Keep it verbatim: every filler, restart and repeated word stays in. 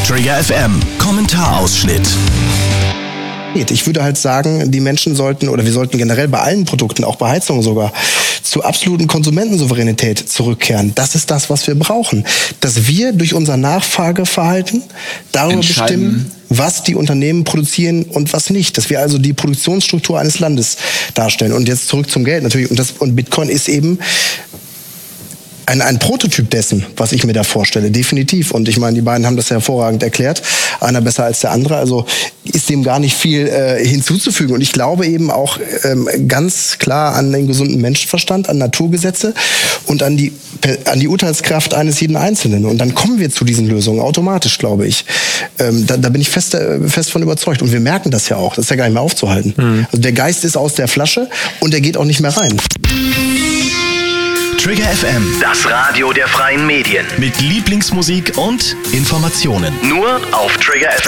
Trigger F M, Kommentarausschnitt. Ich würde halt sagen, die Menschen sollten, oder wir sollten generell bei allen Produkten, auch bei Heizungen sogar, zur absoluten Konsumentensouveränität zurückkehren. Das ist das, was wir brauchen. Dass wir durch unser Nachfrageverhalten darüber bestimmen, was die Unternehmen produzieren und was nicht. Dass wir also die Produktionsstruktur eines Landes darstellen. Und jetzt zurück zum Geld natürlich. Und, das, und Bitcoin ist eben Ein, ein Prototyp dessen, was ich mir da vorstelle, definitiv. Und ich meine, die beiden haben das ja hervorragend erklärt. Einer besser als der andere. Also ist dem gar nicht viel äh, hinzuzufügen. Und ich glaube eben auch ähm, ganz klar an den gesunden Menschenverstand, an Naturgesetze und an die, an die Urteilskraft eines jeden Einzelnen. Und dann kommen wir zu diesen Lösungen automatisch, glaube ich. Ähm, da, da bin ich fest, äh, fest von überzeugt. Und wir merken das ja auch. Das ist ja gar nicht mehr aufzuhalten. Mhm. Also der Geist ist aus der Flasche und der geht auch nicht mehr rein. Trigger F M, Das Radio der freien Medien. mit Lieblingsmusik und Informationen. Nur auf Trigger F M.